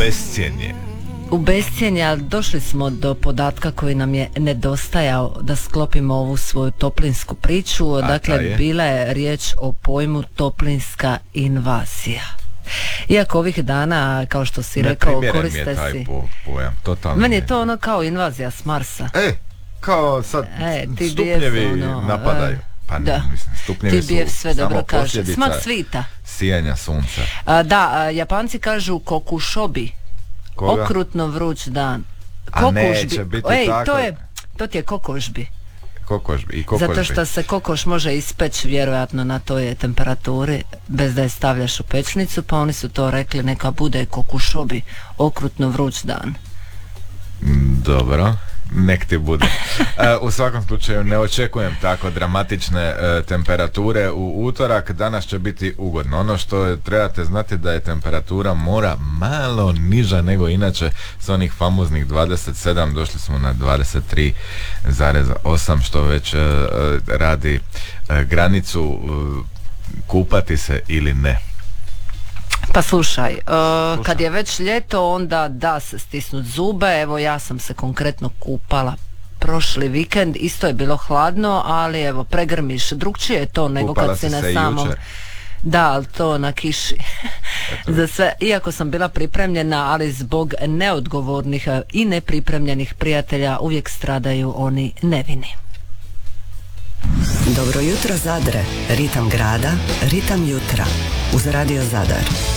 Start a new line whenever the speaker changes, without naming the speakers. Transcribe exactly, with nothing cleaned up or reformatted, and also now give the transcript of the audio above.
bescjenje.
U bescjenje, ali došli smo do podatka koji nam je nedostajao da sklopimo ovu svoju toplinsku priču. Dakle, je? bila je riječ o pojmu toplinska invazija. Iako ovih dana, kao što si rekao, koriste
je taj
si...
Po, pojam, totalno.
Meni je to ono kao invazija s Marsa.
E, kao sad
e,
stupnjevi ono, napadaju. Pa ne,
da.
mislim, stupnjevi
Ti bi sve dobro kaže. Smak svita.
Sijanja sunca.
A, da, a, Japanci kažu kokushobi.
Koga?
Okrutno vruć dan.
A neće biti
Ej,
tako.
To, je, to ti je kokošbi.
Kokošbi i kokošbi.
Zato što se kokoš može ispeći vjerojatno na toj temperaturi bez da je stavljaš u pečnicu, pa oni su to rekli neka bude kokušobi, okrutno vruć dan.
Dobro, nek ti bude. E, u svakom slučaju ne očekujem tako dramatične e, temperature u utorak. Danas će biti ugodno. Ono što je, trebate znati da je temperatura mora malo niža nego inače. S onih famoznih dvadeset sedam došli smo na dvadeset tri zarez osam, što već e, radi e, granicu e, kupati se ili ne.
Pa slušaj, uh, kad je već ljeto, onda da se stisnut zube. Evo, ja sam se konkretno kupala prošli vikend, isto je bilo hladno, ali evo, pregrmiš. Drugčije je to nego
Kupala
kad si na
se
samom...
Jučer.
Da, ali to na kiši. Za sve, iako sam bila pripremljena, ali zbog neodgovornih i nepripremljenih prijatelja uvijek stradaju oni nevini.
Dobro jutro Zadre, ritam grada, ritam jutra uz Radio Zadar.